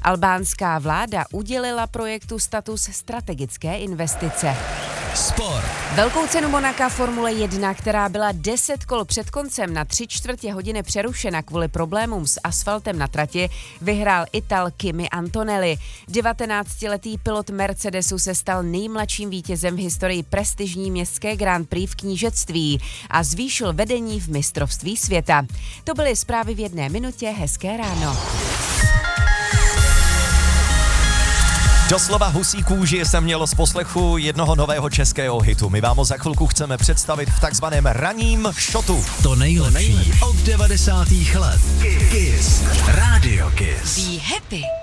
Albánská vláda udělila projektu status strategické investice. Sport. Velkou cenu Monaka Formule 1, která byla 10 kol před koncem na 3/4 hodiny přerušena kvůli problémům s asfaltem na trati, vyhrál Ital Kimi Antonelli. 19-letý pilot Mercedesu se stal nejmladším vítězem v historii prestižní městské Grand Prix v knížectví a zvýšil vedení v mistrovství světa. To byly zprávy v 1 minutě. Hezké ráno. Doslova husí kůži se mělo z poslechu jednoho nového českého hitu. My vám ho za chvilku chceme představit v takzvaném ranním šotu. To nejlepší od 90. let. Kiss. Radio Kiss. Be happy.